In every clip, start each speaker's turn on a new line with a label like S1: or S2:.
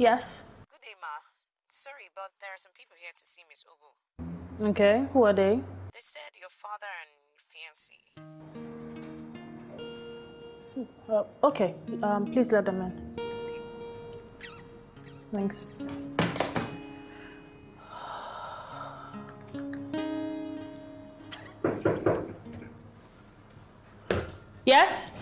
S1: Yes.
S2: Good day, Ma. Sorry, but there are some people here to see Miss Ugu.
S1: Okay, who are they?
S2: They said your father and fiancé.
S1: Okay, please let them in. Thanks. Yes?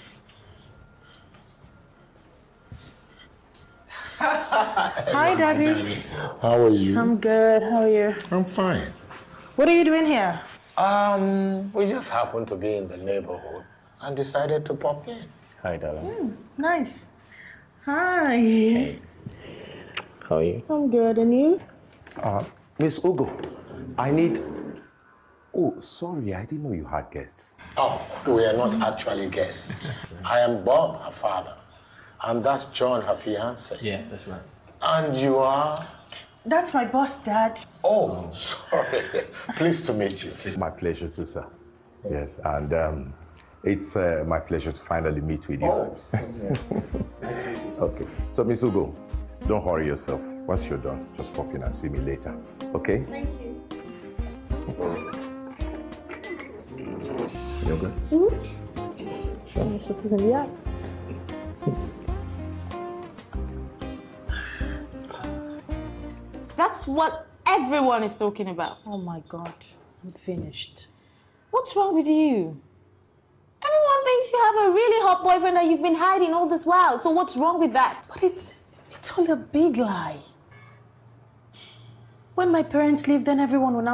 S1: Hi, Daddy.
S3: How are you?
S1: I'm good. How are you?
S3: I'm fine.
S1: What are you doing here?
S3: We just happened to be in the neighborhood and decided to pop in. Hi, darling.
S1: Nice. Hi.
S3: Hey. How are you?
S1: I'm good. And you?
S4: Miss Ugo, I need... Oh, sorry, I didn't know you had guests.
S3: Oh, we are not actually guests. I am Bob, her father. And that's John, her fiancé.
S5: Yeah, that's right.
S3: And you are?
S1: That's my boss, Dad.
S3: Oh, sorry. Pleased to meet you.
S4: My pleasure too, sir. Yes, and it's my pleasure to finally meet with you.
S3: Oh,
S4: Okay, so Miss Ugo, don't hurry yourself. Once you're done, just pop in and see me later, okay?
S1: Thank you.
S4: You're good?
S1: Sure. What is in the app?
S2: That's what everyone is talking about.
S1: Oh my God, I'm finished.
S2: What's wrong with you? Everyone thinks you have a really hot boyfriend that you've been hiding all this while. So what's wrong with that?
S1: But it's all a big lie. When my parents leave, then everyone will now